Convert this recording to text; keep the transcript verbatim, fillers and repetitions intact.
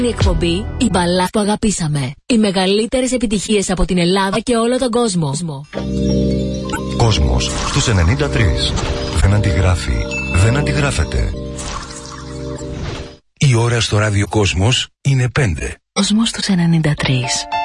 Η εκπομπή «Η μπαλά που αγαπήσαμε». Οι μεγαλύτερες επιτυχίες από την Ελλάδα και όλο τον κόσμο. Κόσμος στους ενενήντα τρία. Δεν αντιγράφει. Δεν αντιγράφεται. Η ώρα στο ράδιο Κόσμος είναι πέντε. Κόσμος στους ενενήντα τρία.